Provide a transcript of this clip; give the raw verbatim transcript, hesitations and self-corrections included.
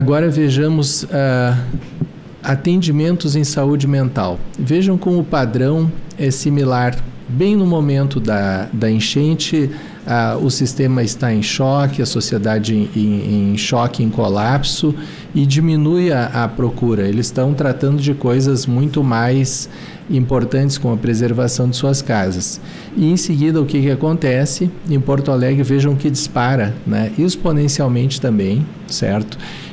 Agora vejamos uh, atendimentos em saúde mental. Vejam como o padrão é similar. Bem no momento da, da enchente, uh, o sistema está em choque, a sociedade em, em, em choque, em colapso, e diminui a, a procura. Eles estão tratando de coisas muito mais importantes, como a preservação de suas casas. E em seguida, o que, que acontece? Em Porto Alegre, vejam que dispara, né, exponencialmente também, certo?